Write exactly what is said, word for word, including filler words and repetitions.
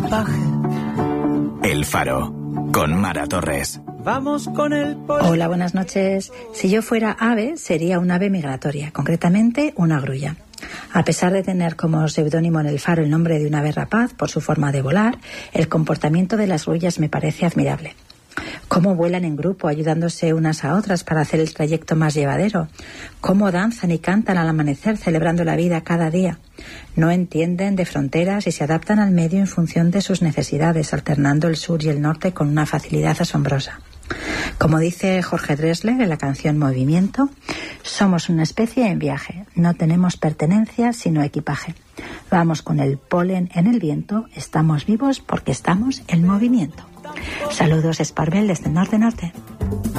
equipaje. El Faro, con Mara Torres. Vamos con el pol- Hola, buenas noches. Si yo fuera ave, sería un ave migratoria, concretamente una grulla. A pesar de tener como seudónimo en El Faro el nombre de un ave rapaz por su forma de volar, el comportamiento de las grullas me parece admirable. Cómo vuelan en grupo, ayudándose unas a otras para hacer el trayecto más llevadero. Cómo danzan y cantan al amanecer, celebrando la vida cada día. No entienden de fronteras y se adaptan al medio en función de sus necesidades, alternando el sur y el norte con una facilidad asombrosa. Como dice Jorge Drexler en la canción Movimiento, somos una especie en viaje, no tenemos pertenencia sino equipaje. Vamos con el polen en el viento, estamos vivos porque estamos en movimiento. Saludos, Esparvel, desde el norte-norte.